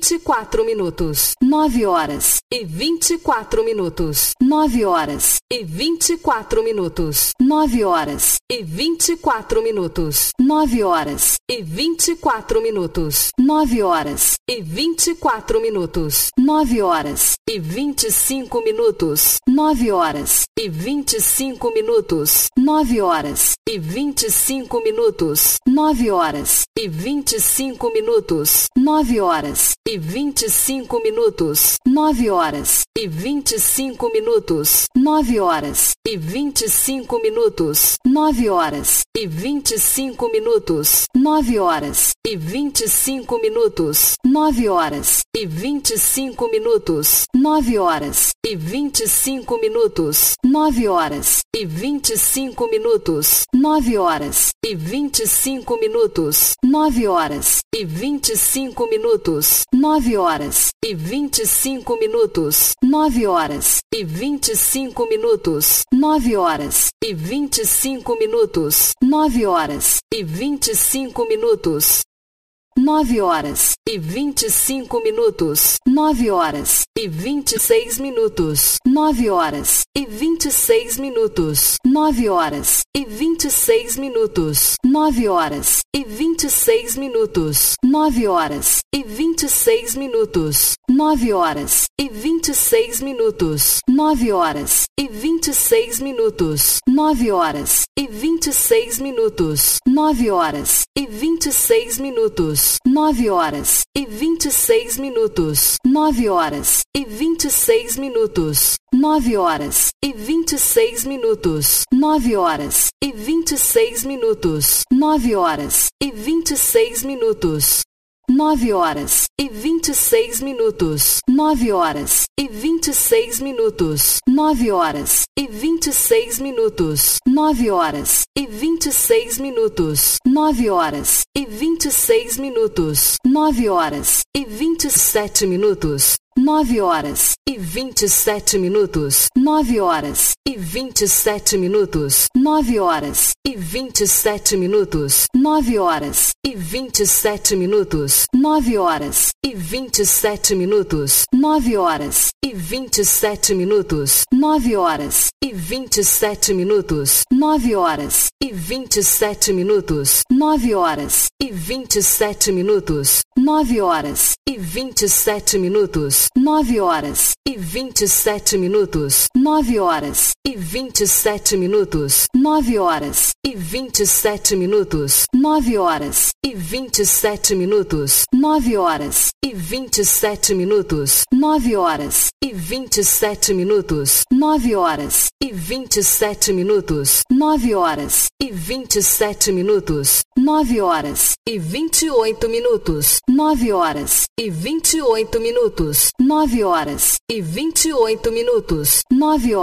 24 minutos. 9 horas e 24 minutos. 9 horas e 24 minutos. 9 horas e 24 minutos. 9 horas e 24 minutos. 9 horas e 24 minutos. 9 horas e 25 minutos. 9 horas e 25 minutos. 9 horas e 25 minutos. 9 horas e 25 minutos. 9 horas e 25 minutos. 9 horas e 25 minutos. 9 horas e 25 minutos. 9 horas e 25 minutos. 9 horas e 25 minutos. 9 horas e 25 minutos. 9 horas e 25 minutos. 9 horas e 25 minutos. 9 horas e 25 minutos. 9 horas e 25 minutos. 9 horas e 25 minutos. 9 horas e 25 minutos. 9 horas e 25 minutos. 9 horas e 25 minutos. 9 horas e 25 minutos. 9 horas e 26 minutos. 9 horas e 26 minutos. 9 horas e 26 minutos. 9 horas e 26 minutos. 9 horas e 26 minutos. 9 horas e 26 minutos. 9 horas e 26 minutos. 9 horas e 26 minutos. 9 horas e 26 minutos. 9 horas e 26 minutos. 9 horas e 26 minutos. 9 horas e 26 minutos. 9 horas e 26 minutos. 9 horas e 26 minutos. 9 horas e 26 minutos. 9 horas e 26 minutos. 9 horas e 26 minutos. 9 horas e 26 minutos. 9 horas e 26 minutos. 9 horas e 27 minutos. 9 horas e 27 minutos. 9 horas e 27 minutos. 9 horas e 27 minutos. 9 horas e 27 minutos. 9 horas e 27 minutos. 9 horas e 27 minutos. 9 horas e 27 minutos. 9 horas e 27 minutos. 9 horas e 27 minutos. 9 horas e 27 minutos. 9 horas e 27 minutos. 9 horas e 27 minutos. 9 horas e 27 minutos. 9 horas e 27 minutos. 9 horas e 27 minutos. 9 horas e 27 minutos. 9 horas e 27 minutos. 9 horas e 27 minutos. 9 horas e 28 minutos. 9 horas e 28 minutos. 9 horas e 28 minutos. 9 horas